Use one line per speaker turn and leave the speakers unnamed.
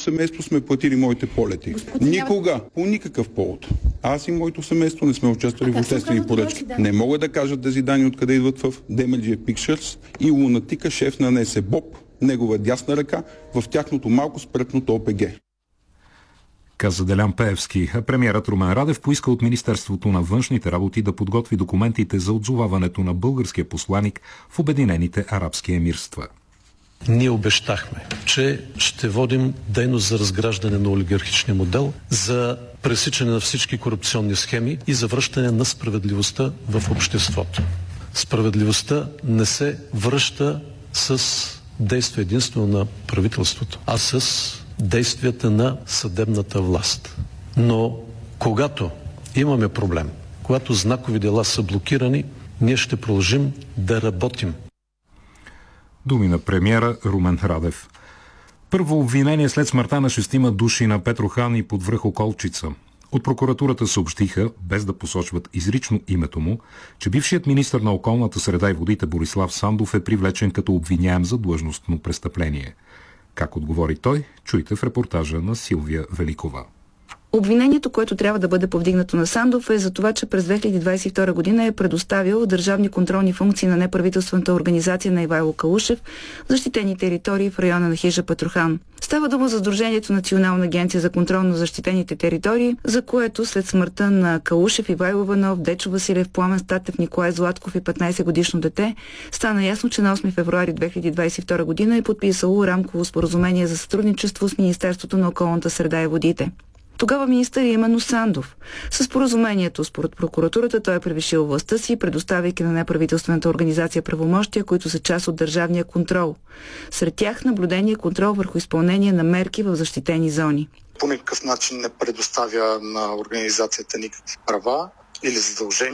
семейство сме платили моите полети. Никога, по никакъв повод. Аз и моето семейство не сме участвали в обществени поръчки. Не мога да кажат тези данни откъде идват в Демеджия Pictures и лунатика, шеф на НС Боб, негова дясна ръка, в тяхното малко спретното ОПГ.
Каза Делян Пеевски. Премиерът Румен Радев поиска от Министерството на външните работи да подготви документите за отзоваването на българския посланик в Обединените арабски емирства.
Ние обещахме, че ще водим дейност за разграждане на олигархичния модел, за пресичане на всички корупционни схеми и за връщане на справедливостта в обществото. Справедливостта не се връща с действие единствено на правителството, а с действията на съдебната власт. Но когато имаме проблем, когато знакови дела са блокирани, ние ще продължим да работим.
Думи на премиера Румен Радев. Първо обвинение след смъртта на 6 души на Петрохан и под връх Околчица. От прокуратурата съобщиха, без да посочват изрично името му, че бившият министър на околната среда и водите Борислав Сандов е привлечен като обвиняем за длъжностно престъпление. Как отговори той, чуйте в репортажа на Силвия Великова.
Обвинението, което трябва да бъде повдигнато на Сандов, е за това, че през 2022 година е предоставил държавни контролни функции на неправителствената организация на Ивайло Калушев в защитени територии в района на хижа Петрохан. Става дума за Сдружението Национална агенция за контрол на защитените територии, за което след смъртта на Калушев, Ивайло Иванов, Дечо Василев, Пламен Статев, Николай Златков и 15-годишно дете, стана ясно, че на 8 февруари 2022 година е подписало рамково споразумение за сътрудничество с Министерството на околната среда и водите. Тогава министър е именно Сандов. С споразумението, според прокуратурата, той е превишил властта си, предоставяйки на неправителствената организация правомощия, които са част от държавния контрол. Сред тях наблюдение и контрол върху изпълнение на мерки в защитени зони.
По никакъв начин не предоставя на организацията никакви права или задължения.